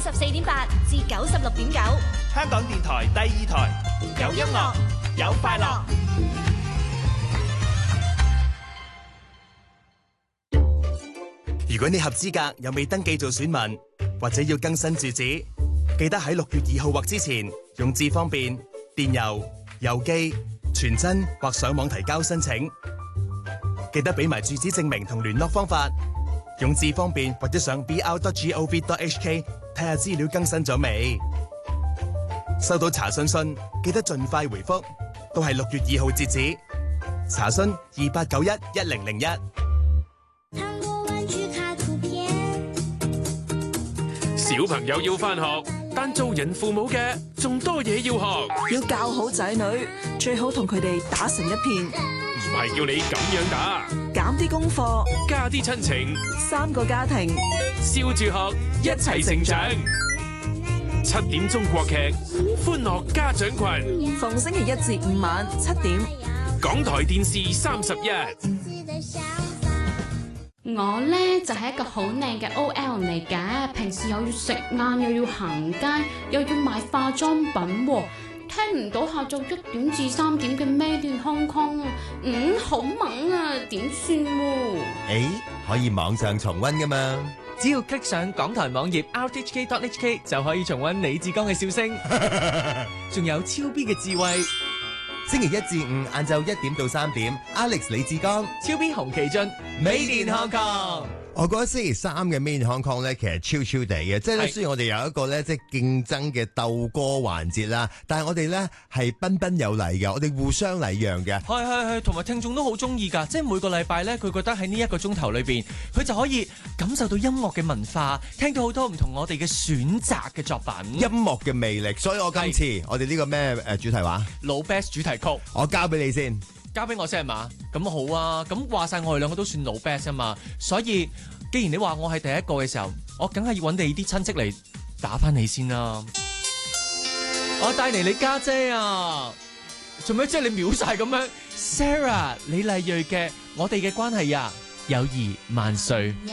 94.8至96.9， 香港電台第2台，有音樂，有快樂。 如果你合資格又未登記做選民，或者要更新住址，記得喺6月2號或之前用智方便、電郵、郵寄、傳真或上網提交申請。記得俾埋住址證明同聯絡方法，用智方便或者上 br.gov.hk 睇下資料更新咗未。收到查詢信記得盡快回覆，都係6月2號截止。查詢28911001。 小朋友要返學，但做人父母嘅仲多嘢要學。 要教好仔女，最好同佢哋打成一片。 唔係叫你咁樣打， 減啲功課， 加啲親情 ，3個家庭， 笑住學，一齊成長。7點中國劇，歡樂家長群， 逢星期1至5晚7點， 港台電視31。 我呢就係一個好靚嘅 OL 嚟嘅，平時又要食晏，又要行街，又要買化妝品喎。聽唔到下晝1點至3點嘅 Made in Hong Kong 啊，好猛啊，點算喎？ 可以網上重溫噶嘛？ 只要 click 上港台網頁 rthk.hk 就可以重溫李志剛嘅笑聲，仲有超 B 嘅智慧。 星期1至5晏晝1點到3點 ，Alex 李志剛、 超 B 洪其俊，Made in Hong Kong。 我覺得星期3嘅 Made in Hong Kong 咧，其實超地嘅，即係咧，雖然我哋有一個咧，即係競爭嘅鬥歌環節啦，但係我哋咧係彬彬有禮嘅，我哋互相禮讓嘅。 係，同埋聽眾都好中意㗎，即係每個禮拜咧，佢覺得喺呢1個鐘頭裏邊，佢就可以感受到音樂嘅文化，聽到好多唔同我哋嘅選擇嘅作品， 音樂嘅魅力。所以我今次我哋呢個咩主題話？ 老 Best 主題曲， 我交俾你先。 交俾我先係嘛？咁好啊，咁話晒我哋2個都算老 best 啊嘛，所以既然你話我係第一個嘅時候，我梗係要揾你啲親戚嚟打翻你先啦。我帶嚟你家姐啊，做咩即係你秒晒咁樣 ？Sarah 李麗蕊嘅《我哋嘅關係呀，友誼萬歲》。